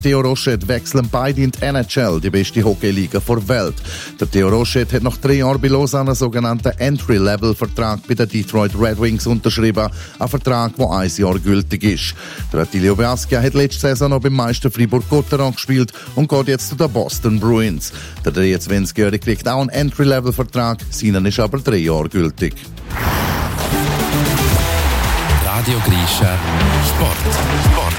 Theo Rochette wechseln beide in die NHL, die beste Hockeyliga der Welt. Der Theo Rochette hat nach 3 Jahren bei Lausanne einen sogenannten Entry-Level-Vertrag bei den Detroit Red Wings unterschrieben, ein Vertrag, der 1 Jahr gültig ist. Der Attilio Baskia hat letzte Saison noch beim Meister Fribourg-Gotteron gespielt und geht jetzt zu den Boston Bruins. Der 23-Jährige kriegt auch einen Entry-Level-Vertrag, seinen ist aber 3 Jahre gültig. Radio Grischer Sport.